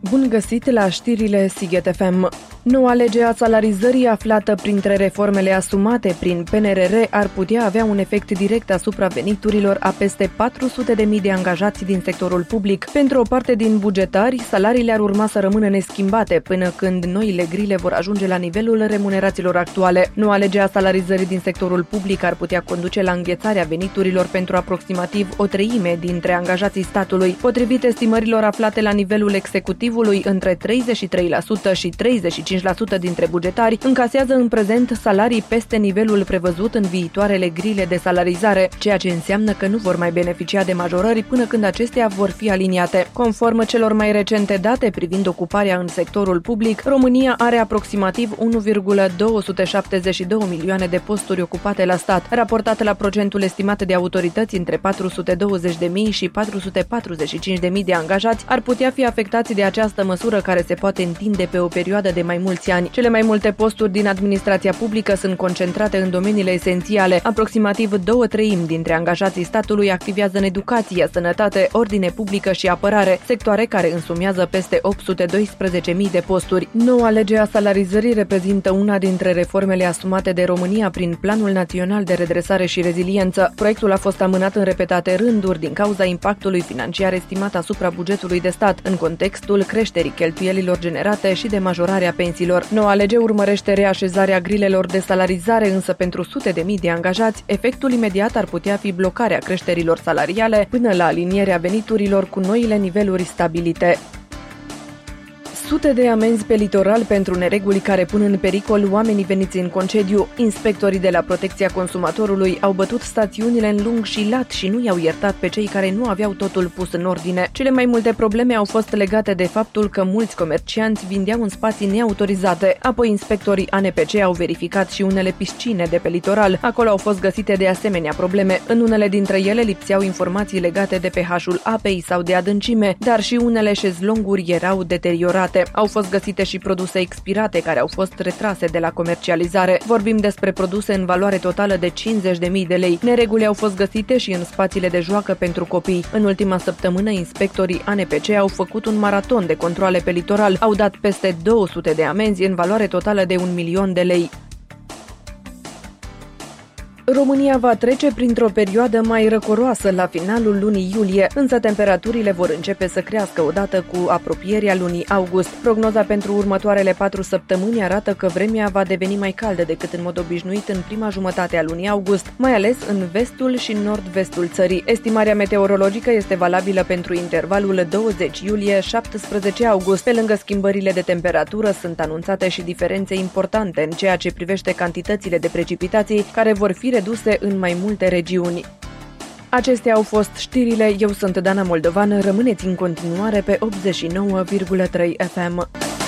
Bun găsit la știrile Sighet FM. Noua lege a salarizării aflată printre reformele asumate prin PNRR ar putea avea un efect direct asupra veniturilor a peste 400.000 de angajați din sectorul public. Pentru o parte din bugetari, salariile ar urma să rămână neschimbate până când noile grile vor ajunge la nivelul remunerațiilor actuale. Noua lege a salarizării din sectorul public ar putea conduce la înghețarea veniturilor pentru aproximativ o treime dintre angajații statului. Potrivit estimărilor aflate la nivelul executivului, între 33% și 35% dintre bugetari încasează în prezent salarii peste nivelul prevăzut în viitoarele grile de salarizare, ceea ce înseamnă că nu vor mai beneficia de majorări până când acestea vor fi aliniate. Conform celor mai recente date privind ocuparea în sectorul public, România are aproximativ 1,272 milioane de posturi ocupate la stat, raportat la procentul estimat de autorități între 420.000 și 445.000 de angajați, ar putea fi afectați de această măsură care se poate întinde pe o perioadă de mai mulți ani. Cele mai multe posturi din administrația publică sunt concentrate în domeniile esențiale. Aproximativ 2/3 dintre angajații statului activează în educație, sănătate, ordine publică și apărare, sectoare care însumează peste 812.000 de posturi. Noua lege a salarizării reprezintă una dintre reformele asumate de România prin Planul Național de Redresare și Reziliență. Proiectul a fost amânat în repetate rânduri din cauza impactului financiar estimat asupra bugetului de stat, în contextul creșterii cheltuielilor generate și de majorarea pensiilor. Noua lege urmărește reașezarea grilelor de salarizare, însă pentru sute de mii de angajați, efectul imediat ar putea fi blocarea creșterilor salariale până la alinierea veniturilor cu noile niveluri stabilite. Sute de amenzi pe litoral pentru nereguli care pun în pericol oamenii veniți în concediu. Inspectorii de la Protecția Consumatorului au bătut stațiunile în lung și lat și nu i-au iertat pe cei care nu aveau totul pus în ordine. Cele mai multe probleme au fost legate de faptul că mulți comercianți vindeau în spații neautorizate. Apoi inspectorii ANPC au verificat și unele piscine de pe litoral. Acolo au fost găsite de asemenea probleme. În unele dintre ele lipseau informații legate de pH-ul apei sau de adâncime, dar și unele șezlonguri erau deteriorate. Au fost găsite și produse expirate care au fost retrase de la comercializare. Vorbim despre produse în valoare totală de 50.000 de lei. Nereguli au fost găsite și în spațiile de joacă pentru copii. În ultima săptămână, inspectorii ANPC au făcut un maraton de controale pe litoral. Au dat peste 200 de amenzi în valoare totală de 1.000.000 de lei. România va trece printr-o perioadă mai răcoroasă la finalul lunii iulie, însă temperaturile vor începe să crească odată cu apropierea lunii august. Prognoza pentru următoarele 4 săptămâni arată că vremea va deveni mai caldă decât în mod obișnuit în prima jumătate a lunii august, mai ales în vestul și nord-vestul țării. Estimarea meteorologică este valabilă pentru intervalul 20 iulie-17 august. Pe lângă schimbările de temperatură sunt anunțate și diferențe importante în ceea ce privește cantitățile de precipitații care vor fi reduse în mai multe regiuni. Acestea au fost știrile. Eu sunt Dana Moldovan. Rămâneți în continuare pe 89,3 FM.